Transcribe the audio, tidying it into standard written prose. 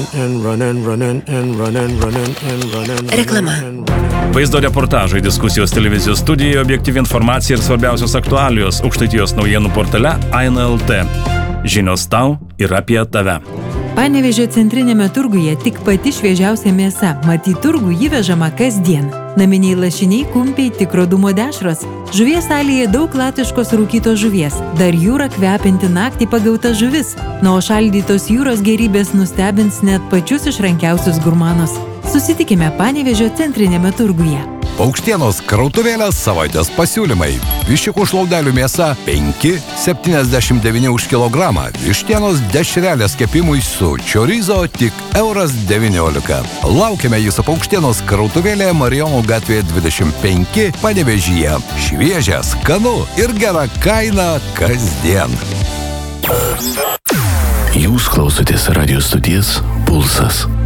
Reklama. Vaizdo reportažai, diskusijos televizijos studijoje, objektyvi informacija ir svarbiausios aktualijos Aukštaitijos naujienų portale Aina LT. Žinios tau ir apie tave. Panevėžio centrinėme turguje tik pati šviežiausia mėsa, mat į turgų įvežama kasdien. Naminiai lašiniai, kumpiai, tikro dūmo dešros. Žuvies salėje daug latviškos rūkytos žuvies, dar jūra kvepinti naktį pagauta žuvis, o šaldytos jūros gerybės nustebins net pačius išrankiausius gurmanus. Susitikime Panevėžio centrinėme turguje. Paukštienos krautuvėlės savaitės pasiūlymai. Viščiukų šlaudelių mėsa 5,79 už kilogramą. Vištienos dešrelės kepimui su čiorizo tik €19. Laukiame jūsų Paukštienos krautuvėlėje Marijonų gatvėje 25 Panevėžyje. Šviežia, skanu ir gera kaina kasdien. Jūs klausotės radijos stoties Pulsas.